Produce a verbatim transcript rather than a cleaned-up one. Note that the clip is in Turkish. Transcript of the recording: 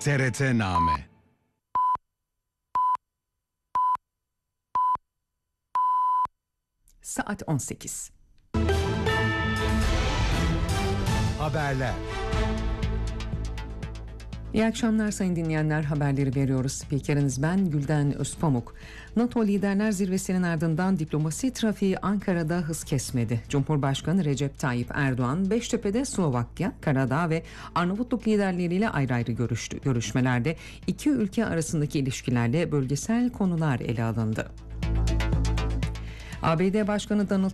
T R T Name. Saat on sekiz. Haberler. İyi akşamlar sayın dinleyenler, haberleri veriyoruz. Spikeriniz ben Gülden Özpamuk. NATO Liderler Zirvesi'nin ardından diplomasi trafiği Ankara'da hız kesmedi. Cumhurbaşkanı Recep Tayyip Erdoğan, Beştepe'de Slovakya, Karadağ ve Arnavutluk liderleriyle ayrı ayrı görüştü. Görüşmelerde iki ülke arasındaki ilişkilerle bölgesel konular ele alındı. A B D Başkanı Donald